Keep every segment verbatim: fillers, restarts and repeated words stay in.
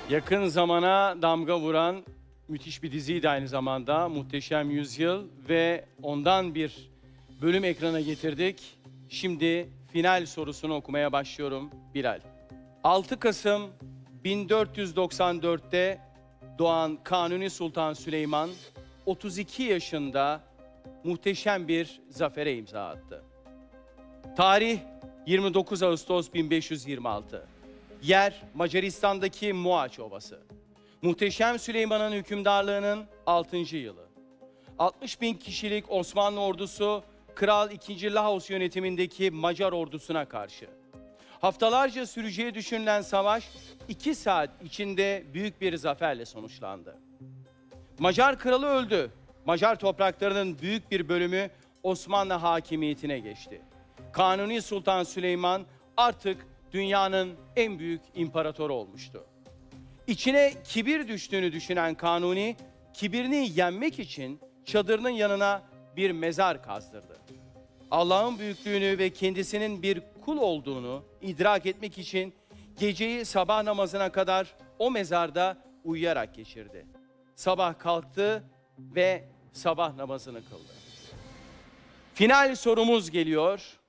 Yakın zamana damga vuran müthiş bir diziydi aynı zamanda. Muhteşem Yüzyıl ve ondan bir bölüm ekrana getirdik. Şimdi final sorusunu okumaya başlıyorum Bilal. altı Kasım bin dört yüz doksan dört'te doğan Kanuni Sultan Süleyman otuz iki yaşında muhteşem bir zafere imza attı. Tarih yirmi dokuz Ağustos bin beş yüz yirmi altı. Yer Macaristan'daki Moaç Ovası. Muhteşem Süleyman'ın hükümdarlığının altıncı yılı. altmış bin kişilik Osmanlı ordusu Kral ikinci. Laos yönetimindeki Macar ordusuna karşı. Haftalarca süreceği düşünülen savaş iki saat içinde büyük bir zaferle sonuçlandı. Macar kralı öldü. Macar topraklarının büyük bir bölümü Osmanlı hakimiyetine geçti. Kanuni Sultan Süleyman artık dünyanın en büyük imparatoru olmuştu. İçine kibir düştüğünü düşünen Kanuni, kibirini yenmek için çadırının yanına bir mezar kazdırdı. Allah'ın büyüklüğünü ve kendisinin bir kul olduğunu idrak etmek için geceyi sabah namazına kadar o mezarda uyuyarak geçirdi. Sabah kalktı ve sabah namazını kıldı. Final sorumuz geliyor.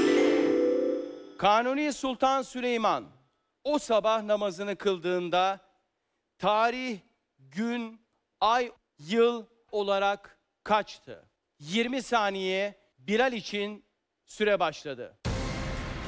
Kanuni Sultan Süleyman o sabah namazını kıldığında tarih, gün, ay, yıl olarak kaçtı? yirmi saniye Bilal için süre başladı.